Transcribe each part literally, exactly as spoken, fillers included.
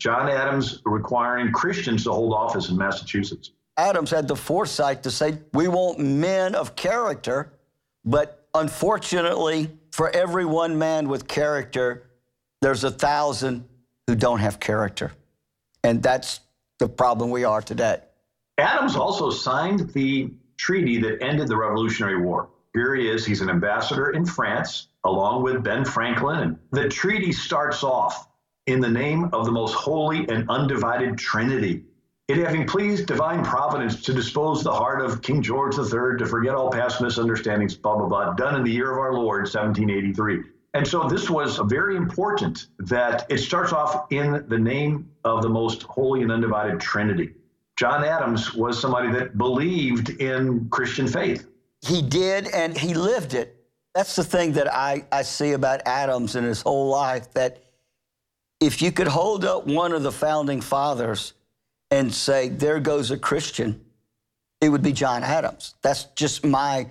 John Adams requiring Christians to hold office in Massachusetts. Adams had the foresight to say, we want men of character, but unfortunately, for every one man with character, there's a thousand who don't have character. And that's the problem we are today. Adams also signed the treaty that ended the Revolutionary War. Here he is, he's an ambassador in France, along with Ben Franklin. And the treaty starts off in the name of the most holy and undivided Trinity. It having pleased divine providence to dispose the heart of King George the Third to forget all past misunderstandings, blah, blah, blah, done in the year of our Lord, seventeen eighty-three. And so this was very important that it starts off in the name of the most holy and undivided Trinity. John Adams was somebody that believed in Christian faith. He did, and he lived it. That's the thing that I, I see about Adams in his whole life, that if you could hold up one of the founding fathers and say, there goes a Christian, it would be John Adams. That's just my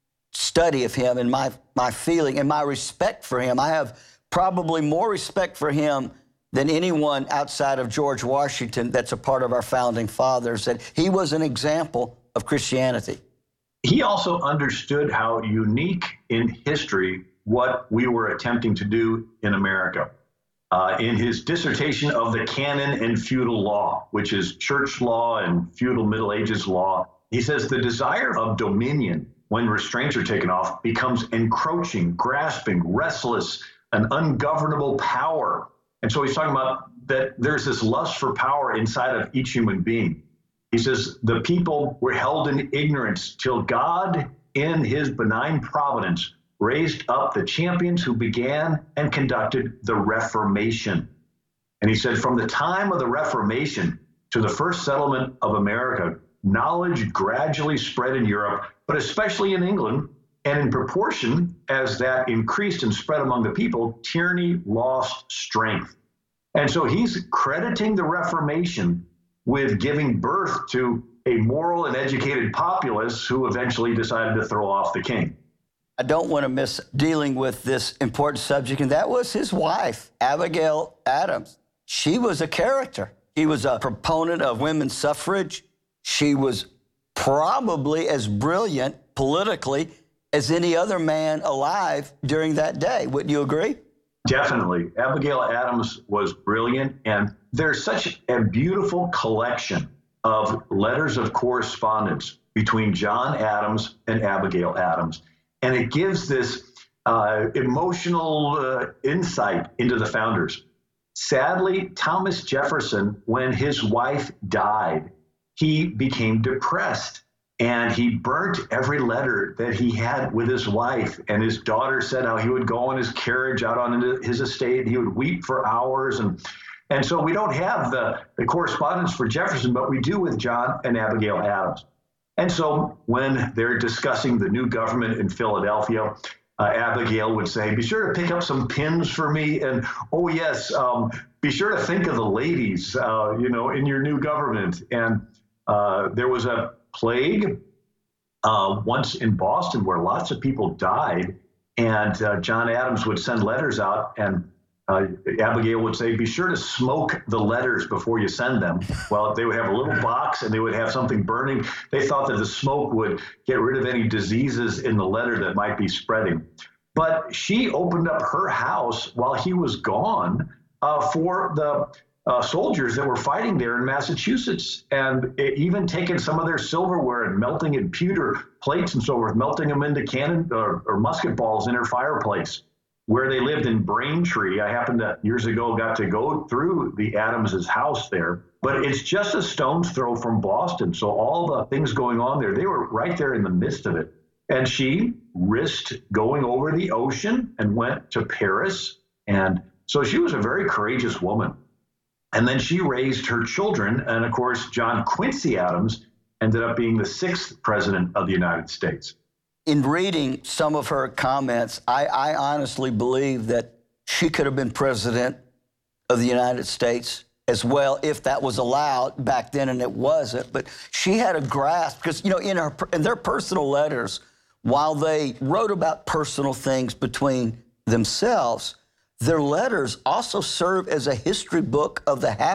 study of him and my, my feeling and my respect for him. I have probably more respect for him than anyone outside of George Washington that's a part of our founding fathers, that he was an example of Christianity. He also understood how unique in history what we were attempting to do in America. Uh, in his dissertation of the canon and feudal law, which is church law and feudal Middle Ages law, he says the desire of dominion, when restraints are taken off, becomes encroaching, grasping, restless, an ungovernable power. And so he's talking about that there's this lust for power inside of each human being. He says the people were held in ignorance till God, in his benign providence, raised up the champions who began and conducted the Reformation. And he said, from the time of the Reformation to the first settlement of America, knowledge gradually spread in Europe, but especially in England, and in proportion as that increased and spread among the people, tyranny lost strength. And so he's crediting the Reformation with giving birth to a moral and educated populace who eventually decided to throw off the king. I don't want to miss dealing with this important subject, and that was his wife, Abigail Adams. She was a character. She was a proponent of women's suffrage. She was probably as brilliant politically as any other man alive during that day. Wouldn't you agree? Definitely. Abigail Adams was brilliant, and there's such a beautiful collection of letters of correspondence between John Adams and Abigail Adams. And it gives this uh, emotional uh, insight into the founders. Sadly, Thomas Jefferson, when his wife died, he became depressed and he burnt every letter that he had with his wife. And his daughter said how he would go on his carriage out on his estate and he would weep for hours. And, and so we don't have the, the correspondence for Jefferson, but we do with John and Abigail Adams. And so when they're discussing the new government in Philadelphia, uh, Abigail would say, be sure to pick up some pins for me. And, oh, yes, um, be sure to think of the ladies, uh, you know, in your new government. And uh, there was a plague uh, once in Boston where lots of people died. And uh, John Adams would send letters out, and Uh, Abigail would say, be sure to smoke the letters before you send them. Well, they would have a little box and they would have something burning. They thought that the smoke would get rid of any diseases in the letter that might be spreading. But she opened up her house while he was gone uh, for the uh, soldiers that were fighting there in Massachusetts, and even taking some of their silverware and melting in pewter plates and so forth, melting them into cannon or, or musket balls in her fireplace. Where they lived in Braintree, I happened to, years ago, got to go through the Adams's house there, but it's just a stone's throw from Boston. So all the things going on there, they were right there in the midst of it. And she risked going over the ocean and went to Paris. And so she was a very courageous woman. And then she raised her children. And of course, John Quincy Adams ended up being the sixth president of the United States. In reading some of her comments, I, I honestly believe that she could have been president of the United States as well, if that was allowed back then, and it wasn't. But she had a grasp, because, you know, in, her, in their personal letters, while they wrote about personal things between themselves, their letters also serve as a history book of the happenings